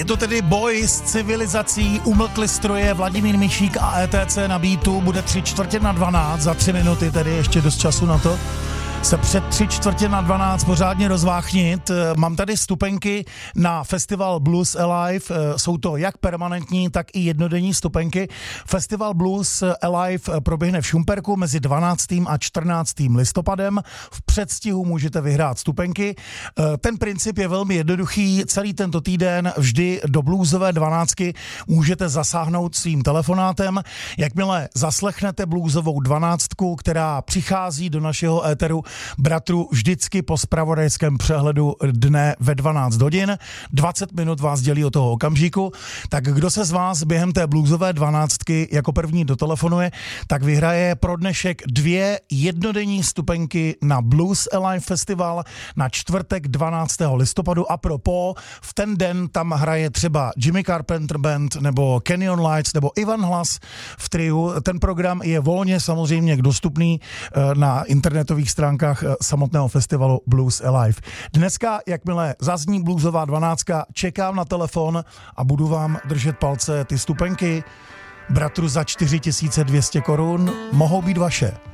Je to tedy boj s civilizací, umlkly stroje, Vladimír Mišík a ETC na beatu, bude 3:45, za 3 minuty, tedy ještě dost času na to se před 3:45 pořádně rozváchnit. Mám tady vstupenky na festival Blues Alive, jsou to jak permanentní, tak i jednodenní vstupenky. Festival Blues Alive proběhne v Šumperku mezi 12. a 14. listopadem. V předstihu můžete vyhrát vstupenky. Ten princip je velmi jednoduchý. Celý tento týden vždy do bluesové 12 můžete zasáhnout svým telefonátem. Jakmile zaslechnete bluesovou 12, která přichází do našeho éteru, bratru, vždycky po zpravodajském přehledu dne ve 12 hodin. 20 minut vás dělí od toho okamžiku. Tak kdo se z vás během té bluesové 12 jako první dotelefonuje, tak vyhraje pro dnešek 2 jednodenní vstupenky na Blues Alive Festival na čtvrtek 12. listopadu. A propos, v ten den tam hraje třeba Jimmy Carpenter Band nebo Canyon Lights nebo Ivan Hlas v triu. Ten program je volně samozřejmě dostupný na internetových stránkách samotného festivalu Blues Alive. Dneska, jakmile zazní bluesová 12, čekám na telefon a budu vám držet palce. Ty vstupenky, bratru, za 4200 korun mohou být vaše.